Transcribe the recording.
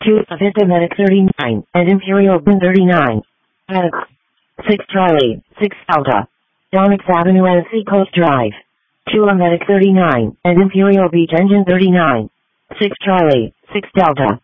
2 Avista Medic 39, and Imperial Bin 39. At 6 Charlie, 6 Delta. Donix Avenue and Seacoast Drive. 2 Medic 39, and Imperial Beach Engine 39. 6 Charlie, 6 Delta.